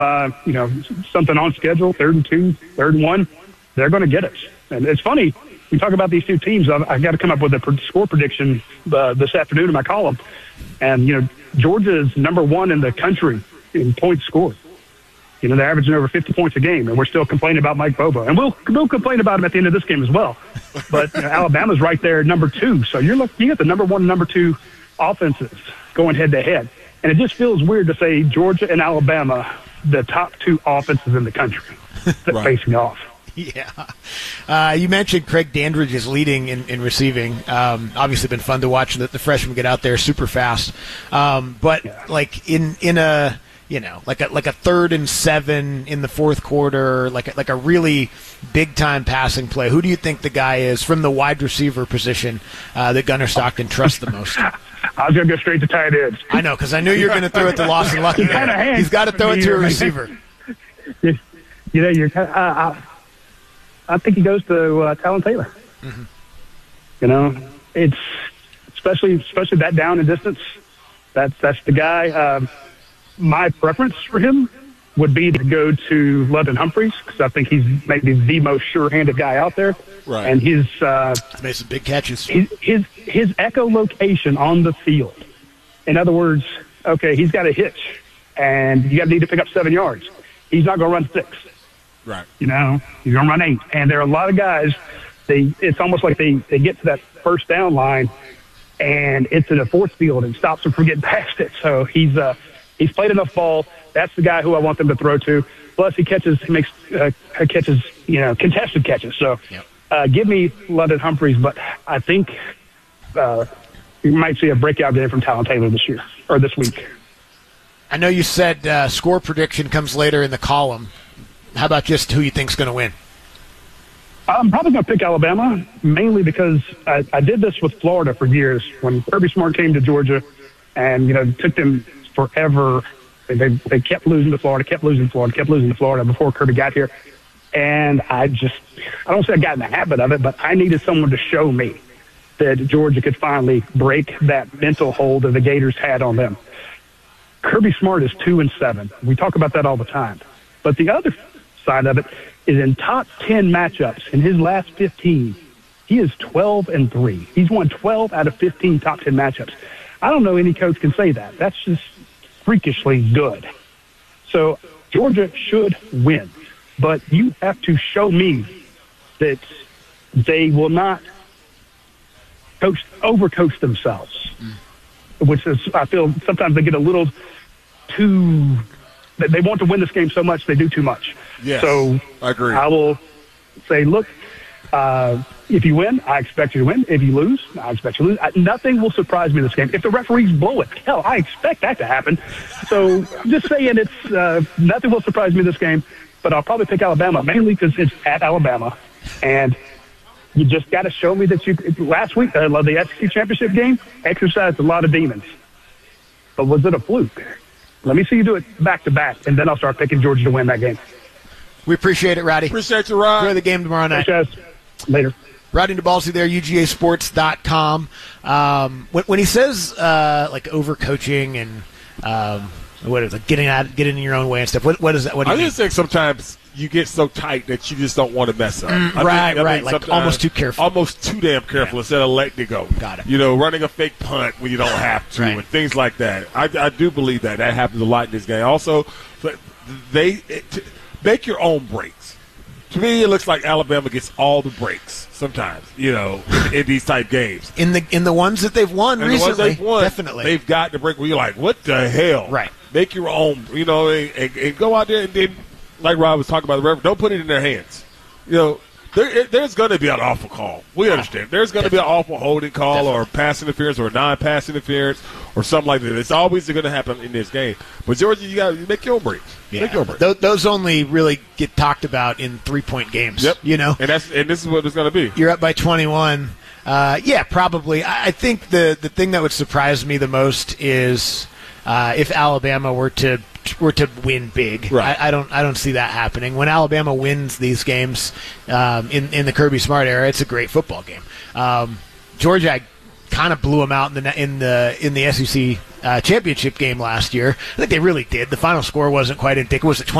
something on schedule, 3rd and 2, 3rd and 1, they're going to get it. And it's funny, we talk about these two teams. I've got to come up with a score prediction this afternoon in my column. And, Georgia is number 1 in the country in points scored. They're averaging over 50 points a game, and we're still complaining about Mike Bobo. And we'll complain about him at the end of this game as well. But Alabama's right there, number 2. So you got the number 1 and number 2 offenses going head-to-head. And it just feels weird to say Georgia and Alabama, the top 2 offenses in the country, facing off. Yeah. You mentioned Craig Dandridge is leading in receiving. Obviously been fun to watch the freshman get out there super fast. Like in a, like a 3rd and 7 in the fourth quarter, like a really big time passing play. Who do you think the guy is from the wide receiver position that Gunnar Stockton trusts the most? I was going to go straight to tight ends. I know, because I knew you were going to throw it to Lawson Lucky. He's got to throw it to a receiver. I think he goes to Talon Taylor. Mm-hmm. It's especially that down and distance. That's the guy. My preference for him would be to go to London Humphreys, because I think he's maybe the most sure-handed guy out there. Right. And his made some big catches. His echolocation on the field. In other words, okay, he's got a hitch, and you need to pick up 7 yards. He's not going to run 6. Right. He's going to run 8. And there are a lot of guys, it's almost like they get to that first down line, and it's in a force field and stops them from getting past it. So he's played enough ball. That's the guy who I want them to throw to. Plus, he makes catches, contested catches. So give me London Humphreys, but I think you might see a breakout game from Talon Taylor this year or this week. I know you said score prediction comes later in the column. How about just who you think's going to win? I'm probably going to pick Alabama, mainly because I did this with Florida for years. When Kirby Smart came to Georgia, and it took them forever. They kept losing to Florida, kept losing to Florida before Kirby got here. And I don't say I got in the habit of it, but I needed someone to show me that Georgia could finally break that mental hold that the Gators had on them. Kirby Smart is 2-7. We talk about that all the time. But the other side of it is in top 10 matchups in his last 15, he is 12-3. He's won 12 out of 15 top 10 matchups. I don't know any coach can say that. That's just freakishly good. So Georgia should win, but you have to show me that they will not overcoach themselves, which is, I feel sometimes they get a little too, they want to win this game so much they do too much. Yes, so I agree. I will say, look, if you win, I expect you to win. If you lose, I expect you to lose. Nothing will surprise me in this game. If the referees blow it, hell, I expect that to happen. So just saying nothing will surprise me in this game, but I'll probably pick Alabama, mainly because it's at Alabama. And you just got to show me that last week, the SEC championship game, exercised a lot of demons. But was it a fluke? Let me see you do it back-to-back, and then I'll start picking Georgia to win that game. We appreciate it, Roddy. Appreciate you, Rod. Enjoy the game tomorrow night. Thanks, guys. Later. Rodney DeBalsi there, UGAsports.com. When he says overcoaching and what is it, getting in your own way and stuff, what is that? What do you mean? I just think sometimes you get so tight that you just don't want to mess up. Right. Like almost too careful. Almost too damn careful instead of letting it go. Got it. Running a fake punt when you don't have to and things like that. I do believe that happens a lot in this game. Also, make your own breaks. To me, it looks like Alabama gets all the breaks sometimes, in these type games. In the ones that they've won recently, definitely. They've got the break where you're like, what the hell? Right. Make your own, and go out there and then, like Rob was talking about the referee, don't put it in their hands. There's going to be an awful call. We understand. There's going to be an awful holding call or pass interference or non-pass interference or something like that. It's always going to happen in this game. But, Georgia, you got to make your own breaks. Yeah. Make your own breaks. Those only really get talked about in 3-point games. Yep. And this is what it's going to be. You're up by 21. Probably. I think the thing that would surprise me the most is if Alabama were to win big. Right. I don't see that happening. When Alabama wins these games in the Kirby Smart era, it's a great football game. Georgia, I kind of blew them out in the SEC championship game last year. I think they really did. The final score wasn't quite indicative. Was it